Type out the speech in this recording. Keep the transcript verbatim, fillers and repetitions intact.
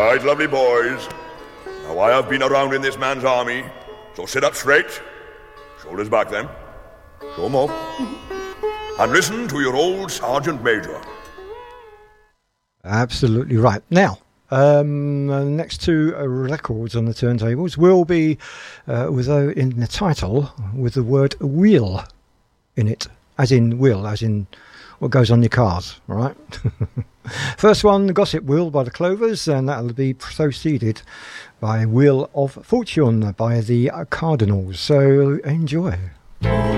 Right, lovely boys. Now I have been around in this man's army, so sit up straight. Shoulders back then. Show 'em off. And listen to your old Sergeant Major. Absolutely right. Now, um, the next two uh, records on the turntables will be, uh, although in the title, with the word wheel in it, as in wheel, as in what goes on your cars, right? First one, Gossip Wheel by the Clovers, and that'll be preceded by Wheel of Fortune by the Cardinals. So enjoy.